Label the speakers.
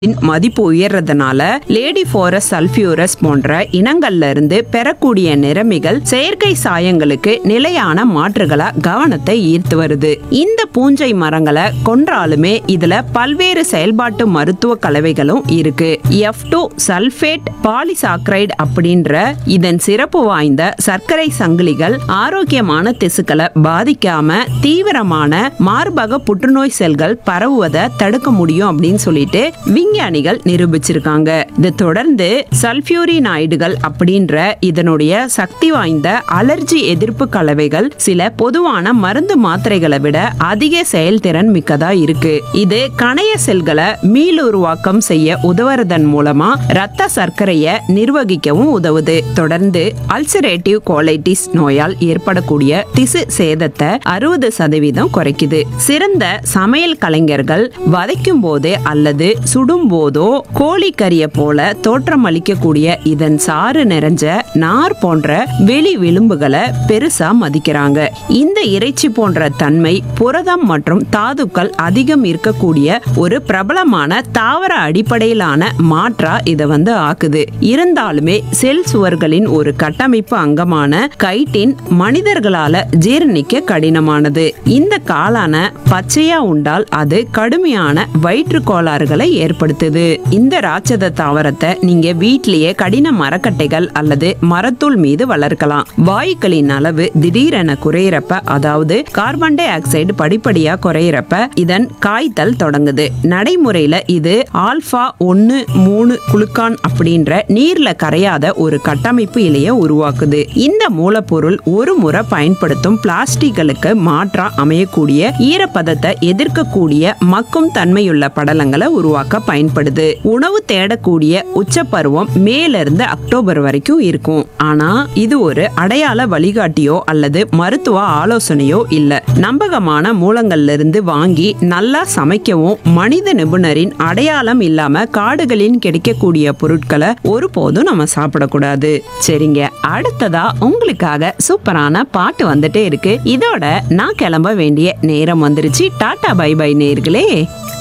Speaker 1: மதிப்பு உயர்றதுனால lady forest sulphurous போன்ற இனங்கள்ல இருந்து பெறக்கூடிய நிறமிகள் செயற்கை சாயங்களுக்கு நிலையான மாற்றுகளா கவனத்தை ஈர்த்து வருது. இந்த பூஞ்சை மரங்களை கொன்றாலுமே இதுல பல்வேறு செயல்பாட்டு மருத்துவ கலவைகளும் இருக்கு. F2 சல்பேட் பாலிசாக்கரைடு அப்படின்ற இதன் சிறப்பு வாய்ந்த சர்க்கரை சங்கிலிகள் ஆரோக்கியமான திசுக்களை பாதிக்காம தீவிரமான மார்பக புற்றுநோய் செல்கள் பரவுவதை தடுக்க முடியும் அப்படின்னு சொல்லிட்டு விஞ்ஞானிகள் நிரூபிச்சிருக்காங்க. இது தொடர்ந்து சல்பியூரினாய்டுகள் அப்படின்ற இதனுடைய சக்தி வாய்ந்த அலர்ஜி எதிர்ப்பு கலவைகள் சில பொதுவான மருந்து மாத்திரைகளை விட அதிக செயல்திறன் மிக்கதா இருக்கு. இது கணைய செல்களை மீளுருவாக்கம் செய்ய உதவுறதன் மூலமா ரத்த சர்க்கரையை நிர்வகிக்கவும் உதவுது. தொடர்ந்து அல்சரேட்டிவ் கோலைட்டிஸ் நோயால் ஏற்படக்கூடிய திசு சேதத்தை 60% குறைக்குது. சிறந்த சமையல் கலைஞர்கள் வதைக்கும் போதே அல்லது சுடும் போதோ கோழிக்கறியை போல தோற்றம் அளிக்கக்கூடிய இதன் சாறு நிறைஞ்ச நார் போன்ற வெளி விளிம்புகளை பெருசா மதிக்கிறாங்க. இந்த இறைச்சி போன்ற தன்மை புரதம் மற்றும் தாதுக்கள் அதிகம் இருக்கக்கூடிய ஒரு பிரபலமான தாவர அடிப்படையிலான மாற்றா இதை ஆக்குது. இருந்தாலுமே செல் சுவர்களின் ஒரு கட்டமைப்பு அங்கமான கைட்டின் மனிதர்களால ஜீரணிக்க கடினமானது. இந்த காளான பச்சையா உண்டால் அது கடுமையான வயிற்று கோளாறுகளை ஏற்படுத்துது. இந்த ராட்சத தாவரத்தை நீங்க வீட்டிலேயே கடின மரக்கட்டைகள் அல்லது மரத்தூள் மீது வளர்க்கலாம். வாயுக்களின் அளவு திடீரென குறையிறப்ப, அதாவது கார்பன் டை ஆக்சைடு படிப்படியா குறையிறப்ப இதன் காய்த்தல் தொடங்குது. நடைமுறையில இது ஆல்பா 1,3 குளுக்கான் அப்படின்ற நீர்ல கரையாத ஒரு கட்டமைப்பு இலையை உருவாக்குது. இந்த மூலப்பொருள் ஒரு முறை பயன்படுத்தும் பிளாஸ்டிக்களுக்கு மாற்றா அமையக்கூடிய ஈரப்பதத்தை எதிர்க்கக்கூடிய மக்கும் தன்மையுள்ள படலங்களை உருவாக்க பயன்படுது. உணவு தேடக்கூடிய உச்சப்பருவம் மேலிருந்து அக்டோபர் வரைக்கும் இருக்கும். ஆனா இது ஒரு அடையாள வழிகாட்டியோ அல்லது மருத்துவ ஆலோசனையோ இல்ல. நம்பகமான மூலங்கள்ல இருந்து வாங்கி நல்லா சமைக்கவும் மனித நிபுணரின் அடையாளம் இல்லாம காடுகளின் கிடைக்கக்கூடிய பொருட்களை ஒருபோதும் நம்ம சாப்பிடக்கூடாது. சரிங்க, அடுத்ததா உங்களுக்காக சூப்பரான பாட்டு வந்துட்டே இருக்கு. இதோட நான் கிளம்ப வேண்டிய நேரம் வந்துருச்சு. டாடா பை பை நேயர்களே.